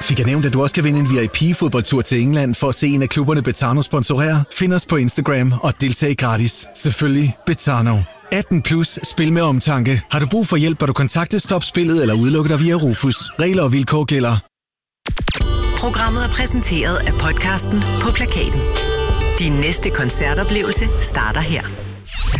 Fik jeg nævnt, at du også kan vinde en VIP-fodboldtur til England for at se en af klubberne Betano sponsorere? Find os på Instagram og deltag gratis. Selvfølgelig Betano. 18 plus, spil med omtanke. Har du brug for hjælp, bør du kontakte Stop Spillet eller udelukke dig via Rufus. Regler og vilkår gælder. Programmet er præsenteret af podcasten På Plakaten. Din næste koncertoplevelse starter her.